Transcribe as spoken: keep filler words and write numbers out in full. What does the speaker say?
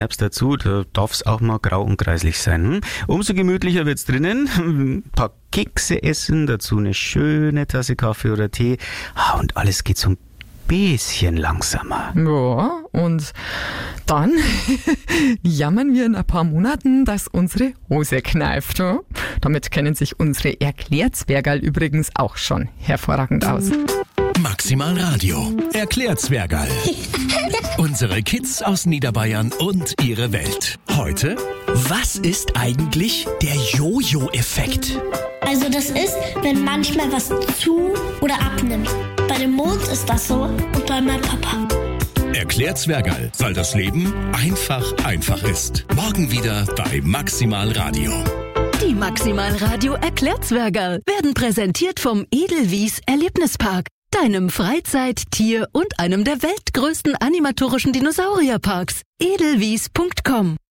Herbst dazu, da darf es auch mal grau und kreislich sein. Hm? Umso gemütlicher wird's drinnen. Ein paar Kekse essen, dazu eine schöne Tasse Kaffee oder Tee. Ah, und alles geht so ein bisschen langsamer. Ja, und dann jammern wir in ein paar Monaten, dass unsere Hose kneift. Ja? Damit kennen sich unsere Erklärzwergerl übrigens auch schon hervorragend aus. Maximal Radio. Erklärzwergerl. Unsere Kids aus Niederbayern und ihre Welt. Heute, was ist eigentlich der Jojo-Effekt? Also das ist, wenn manchmal was zu- oder abnimmt. Bei dem Mond ist das so und bei meinem Papa. Erklärzwergerl, weil das Leben einfach einfach ist. Morgen wieder bei Maximal Radio. Die Maximal Radio Erklärzwergerl werden präsentiert vom Edelwies Erlebnispark, deinem Freizeit-, Tier- und einem der weltgrößten animatorischen Dinosaurierparks. edelwies punkt com